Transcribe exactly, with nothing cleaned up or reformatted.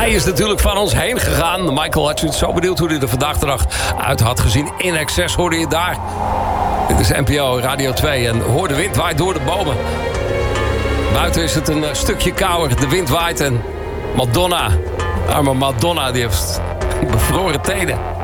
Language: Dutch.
Hij is natuurlijk van ons heen gegaan. Michael Hutchins, zo benieuwd hoe hij er vandaag de dag uit had gezien. In Excess hoorde je daar. Dit is N P O Radio twee en hoor de wind waait door de bomen. Buiten is het een stukje kouder, de wind waait en Madonna, arme Madonna, die heeft bevroren tenen.